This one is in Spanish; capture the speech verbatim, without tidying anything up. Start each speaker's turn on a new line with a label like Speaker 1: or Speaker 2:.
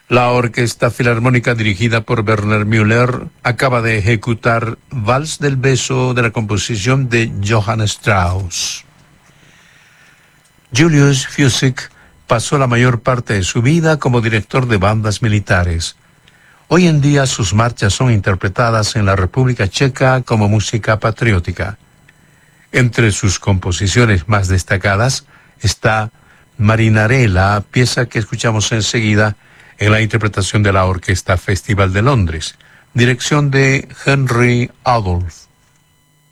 Speaker 1: La Orquesta Filarmónica dirigida por Werner Müller acaba de ejecutar Vals del Beso de la composición de Johann Strauss. Julius Fučík pasó la mayor parte de su vida como director de bandas militares. Hoy en día sus marchas son interpretadas en la República Checa como música patriótica. Entre sus composiciones más destacadas está Marinarella, pieza que escuchamos enseguida en la interpretación de la Orquesta Festival de Londres, dirección de Henry Adolph.